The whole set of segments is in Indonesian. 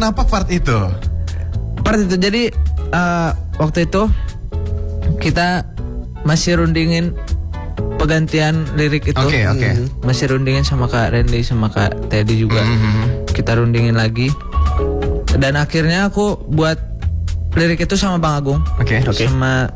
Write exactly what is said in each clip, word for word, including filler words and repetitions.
kenapa part itu? Part itu jadi uh, waktu itu kita masih rundingin penggantian lirik itu. Oke, okay, oke. Okay. Masih rundingin sama Kak Randy sama Kak Teddy juga. Mm-hmm. Kita rundingin lagi. Dan akhirnya aku buat lirik itu sama Bang Agung. Oke, okay, oke. Okay. Sama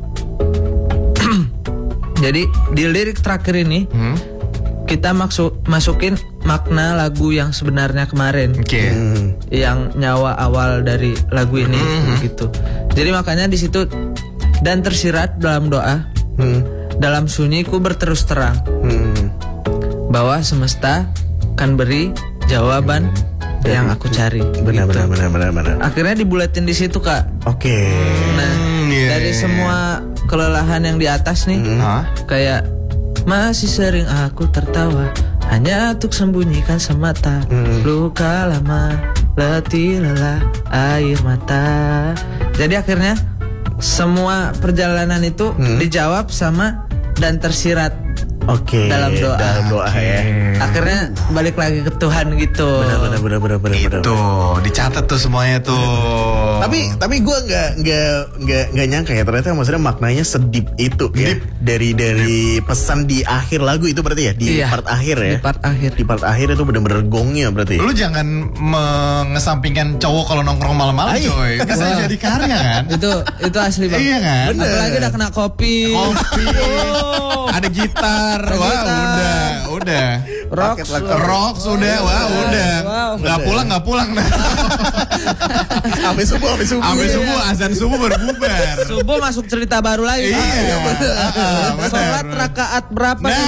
jadi di lirik terakhir ini hmm? kita maksud masukin makna lagu yang sebenarnya kemarin. Oke. Okay. Hmm. Yang nyawa awal dari lagu ini hmm. gitu. Jadi makanya di situ dan tersirat dalam doa. Hmm. Dalam sunyiku berterus terang. Hmm. Bahwa semesta kan beri jawaban hmm. yang aku cari. Benar, gitu. benar, benar, benar, benar. Akhirnya dibulatin di situ, Kak. Oke. Okay. Nah, yeah. dari semua kelelahan yang di atas nih, hmm. kayak masih sering aku tertawa hanya untuk sembunyikan semata hmm. luka lama, letih lelah air mata. Jadi akhirnya semua perjalanan itu hmm. dijawab sama dan tersirat. Oke. Okay, dalam doa. Dalam doa okay. ya. Akhirnya balik lagi ke Tuhan gitu. Benar benar benar benar benar. Itu dicatat tuh semuanya tuh. Tapi tapi gue nggak nggak nggak nggak nyangka ya ternyata maksudnya maknanya sedip itu ya. Deep. Dari dari Deep. Pesan di akhir lagu itu berarti ya di iya, part akhir ya. Di part akhir. Di part akhir itu benar-benar gongnya berarti. Lu jangan mengesampingkan cowok kalau nongkrong malam-malam coy. Bisa wow. jadi karya kan? Itu itu asli banget. Iya kan? Bener. Apalagi udah kena kopi. Kopi. oh. Ada gitar. Wah, udah, udah. Rock, rock sudah, wah, udah. Nggak pulang, nggak pulang. Sampai subuh, sampai subuh. Sampai subuh, azan subuh berbubar. Subuh masuk cerita baru lagi. Iya. Sholat rakaat berapa nih?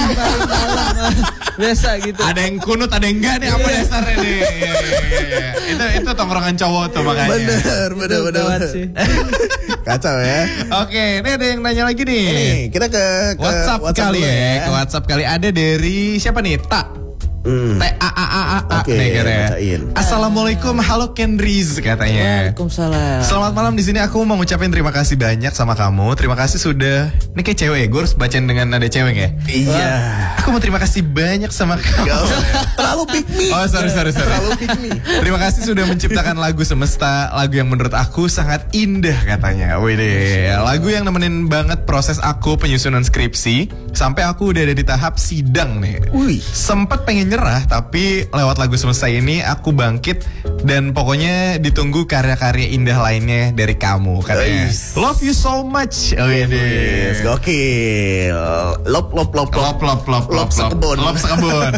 Biasa gitu. Ada yang kunut, ada yang enggak nih, apa dasarnya nih? Itu itu tongkrongan cowok tuh makanya. Bener, bener, bener. Kacau ya. Oke, ini ada yang nanya lagi nih. Ini kita ke, ke WhatsApp, WhatsApp kali ya. ya. Ke WhatsApp kali ada dari siapa nih? Tak. Hmm. T A A A A A okay, nih katanya. Assalamualaikum, halo Kendriz katanya. Waalaikumsalam. Selamat malam, di sini aku mau ngucapin terima kasih banyak sama kamu. Terima kasih sudah. Ini kayak cewek ya, gue harus bacain dengan nada cewek ya. Iya. Aku mau terima kasih banyak sama kamu. Terlalu pick me. Oh sorry sorry sorry. Terlalu pick me. Terima kasih sudah menciptakan lagu Semesta, lagu yang menurut aku sangat indah katanya. Wede, lagu yang nemenin banget proses aku penyusunan skripsi sampai aku udah ada di tahap sidang nih. Wih. Sempet pengen nyerah, tapi lewat lagu Semesta ini aku bangkit dan pokoknya ditunggu karya-karya indah lainnya dari kamu katanya. Yes. Love you so much. Oh iya deh. Gokil. Lop lop lop lop lop lop lop sekebun. Lop sekebun.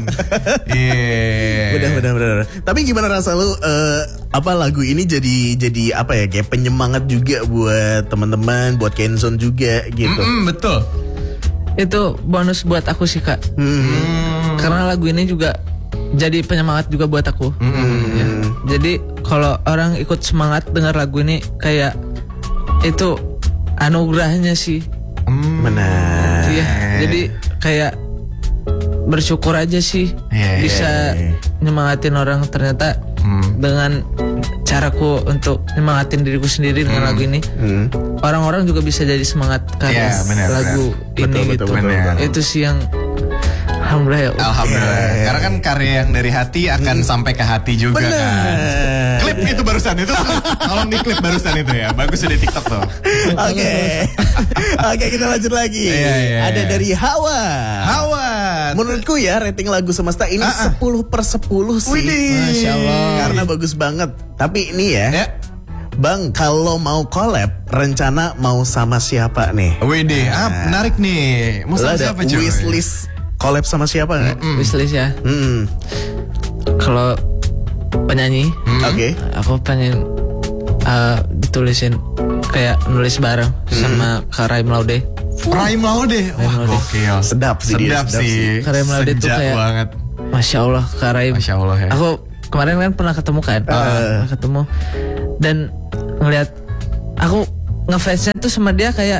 Iya. Benar benar benar. Tapi gimana rasa lu uh, apa lagu ini jadi jadi apa ya kayak penyemangat juga buat teman-teman, buat Kenzone juga gitu. Mm-mm, betul. Itu bonus buat aku sih Kak. Hmm. Karena lagu ini juga jadi penyemangat juga buat aku. Hmm. Ya. Jadi kalau orang ikut semangat dengar lagu ini kayak itu anugerahnya sih. Hmm. Benar. Iya. Jadi kayak bersyukur aja sih yeah, bisa yeah, yeah. nyemangatin orang ternyata hmm. dengan caraku untuk nyemangatin diriku sendiri hmm. dengan lagu ini. Hmm. Orang-orang juga bisa jadi semangat karena yeah, bener, bener. lagu ini betul, gitu. Betul, betul, betul. Itu sih yang alhamdulillah ya. Alhamdulillah. Yeah. Karena kan karya yang dari hati akan hmm. sampai ke hati juga bener. Kan. Klip itu barusan itu. Tolong di klip barusan itu ya. Bagus di TikTok tuh. Oke. Oke, kita lanjut lagi. Yeah, yeah, Ada yeah. dari Hawa. Hawa. Menurutku ya rating lagu Semesta ini uh-uh. sepuluh per sepuluh sih. Widih. Masya Allah. Karena bagus banget. Tapi ini ya. Yeah. Bang, kalau mau collab, rencana mau sama siapa nih? Widih, nah. ah, menarik nih. Mau sama siapa cuy? Wishlist collab sama siapa nggak? Mm-mm. Wishlist ya. Mm. Kalau penyanyi, mm. oke. Okay. Aku pengen uh, ditulisin kayak nulis bareng mm. sama Kak Raim Laude. Raim Laude, wah gokil. Sedap sih. Sedap dia, sih. Kak Raim Laude tuh kayak banget. Masya Allah Kak Raim. Masya Allah ya. Aku kemarin kan pernah ketemu kan, uh. pernah ketemu dan ngelihat aku ngefansnya tuh sama dia kayak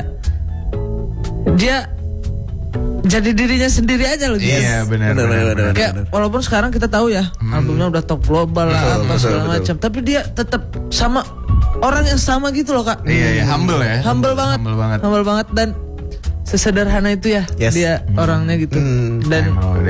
dia jadi dirinya sendiri aja loh guys. Iya benar benar. Kayak bener. Walaupun sekarang kita tahu ya hmm. albumnya udah top global lah apa segala macam, tapi dia tetap sama orang yang sama gitu loh Kak. Iya iya humble ya. Humble banget. Humble banget. Humble banget dan sesederhana itu ya yes. dia hmm. orangnya gitu. Hmm. Dan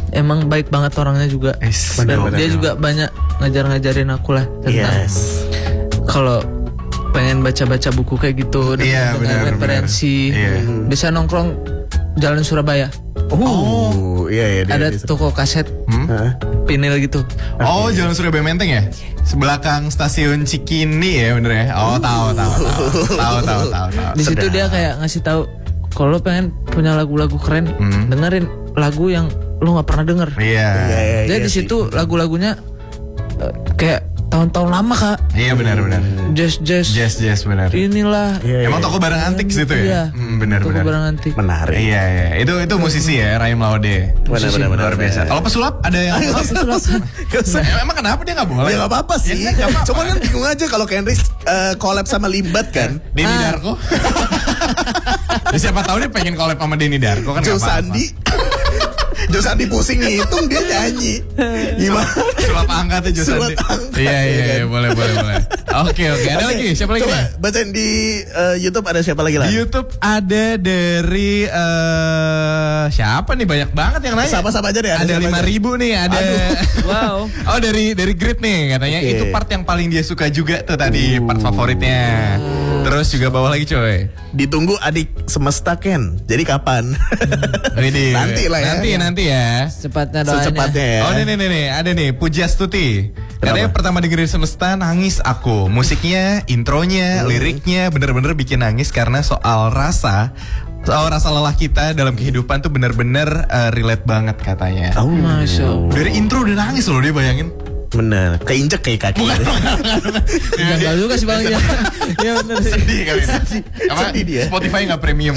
emang baik banget orangnya juga. Yes, Dan bener, dia bener. juga banyak ngajar-ngajarin aku lah tentang Yes. kalau pengen baca-baca buku kayak gitu Iya, dengan benar, referensi. benar. Iya. Bisa nongkrong Jalan Surabaya. Oh, iya iya. dia- Ada dia- toko kaset Hmm? Hah? vinil gitu. Oh, Jalan Surabaya Menteng ya? Sebelakang stasiun Cikini ya, bener ya? Oh, tahu, tahu, tahu, tahu, tahu, tahu, tahu. Di situ dia kayak ngasih tahu kalau pengen punya lagu-lagu keren, Hmm. dengerin lagu yang lu nggak pernah denger. Iya, Iya, iya, Jadi iya di sih. situ lagu-lagunya eh, kayak tahun-tahun lama kak. iya benar, benar. Jazz jazz. Jazz, jazz benar. Inilah. Iya, Emang iya. toko barang antik situ ya? Iya. Hmm, benar, Toko benar. barang antik. Menarik. Iya, iya. Itu itu musisi ya, Rahim Laude. Benar, benar, benar, Luar biasa. benar. Kalau pesulap ada yang Gak usah. Em- Emang kenapa dia nggak boleh? Ya gak apa-apa sih. Ya, nggak apa-apa. Cuman kan bingung aja kalau Kenris uh, collab sama Limbat kan. Denny Ah. Darko. Ya, siapa tahu dia pengen collab sama Denny Darko kan Joe nggak apa-apa. Sandi. Joe Sandi pusing ngitung dia nyanyi. Gimana? Sulap angkatnya Joe Sulap Sandi. angkat, Iya, ya iya, kan? iya, boleh, boleh, boleh. Oke, oke. Ada Oke, lagi? Siapa lagi Coba nih? bacain di uh, YouTube ada siapa lagi lah? Di YouTube ada dari eh siapa nih, banyak banget yang nanya. Sama-sama aja deh, ada Ada siapa lima aja? ribu nih, ada. Wow. Oh dari dari Grid nih katanya Oke. itu part yang paling dia suka juga tuh tadi part favoritnya. Terus juga bawah lagi coy. Ditunggu adik semesta Ken. Jadi kapan? Widih. Nanti lah ya. Nanti nanti ya. Secepatnya doanya. Secepatnya ya. Oh nih nih nih nih ada nih Pujastuti. Katanya Kenapa? pertama dengerin Semesta nangis aku. Musiknya, intronya, liriknya bener-bener bikin nangis karena soal rasa. Soal rasa lelah kita dalam kehidupan tuh bener-bener uh, relate banget katanya. Oh, Masya Allah. Dari intro udah nangis loh dia bayangin. bener. Keinjek kayak kaki. Enggak juga sih bang. Iya benar sih. Sedih kali ini. Apa? Sedih dia. Spotify nggak premium.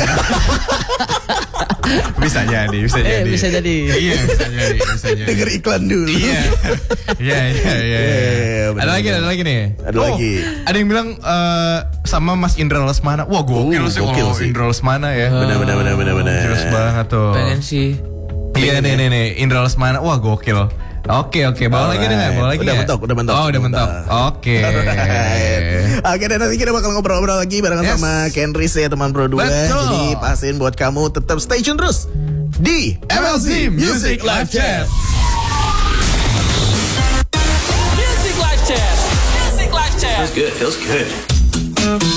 Bisa jadi, bisa Eh, jadi. bisa jadi. Iya, bisa jadi, bisa jadi. Denger iklan dulu. Iya. Iya, iya, iya. Iya, bener, Ada lagi, bener. ada lagi nih. Ada Oh, lagi. Ada yang bilang eh, sama Mas Indra Lesmana. Wah, gokil Oh, sih gokil kalau sih. Indra Lesmana ya. Bener bener bener bener bener. Jelas banget tuh. Pengen sih. Iya nih nih nih Indra Lesmana. Wah, gokil. Oke oke, bawa lagi Alright. deh, bawa lagi Udah ya? mentok, udah mentok. Oh, udah mentok. Oke. Alright. Oke, dan nanti kita bakal ngobrol-ngobrol lagi barengan Yes. sama Kenris ya teman Pro dua. Betul. Jadi pastiin buat kamu tetap stay tune terus di M L Z Music Live Chat. Music Live Chat. Music Live Chat. Feels good. Feels good.